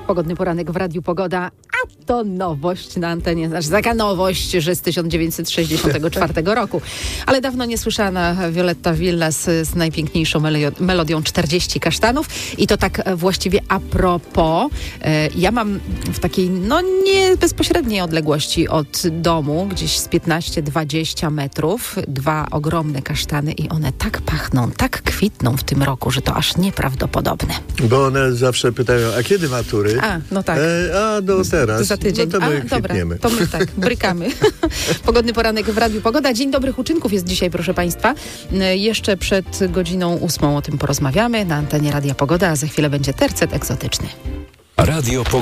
Pogodny poranek w Radiu Pogoda, a to nowość na antenie. Znaczy taka nowość, że z 1964 roku. Ale dawno niesłyszana Violetta Villas z najpiękniejszą melodią 40 kasztanów. I to tak właściwie a propos. Ja mam w takiej, nie bezpośredniej odległości od domu, gdzieś z 15-20 metrów, 2 ogromne kasztany i one tak pachną, tak kwitną w tym roku, że to aż nieprawdopodobne. Bo one zawsze pytają, a kiedy matury? Tak. Teraz. Za tydzień. To my dobra, to my tak, brykamy. Pogodny poranek w Radiu Pogoda. Dzień dobrych uczynków jest dzisiaj, proszę Państwa. Jeszcze przed godziną 8 o tym porozmawiamy na antenie Radia Pogoda, a za chwilę będzie tercet egzotyczny. Radio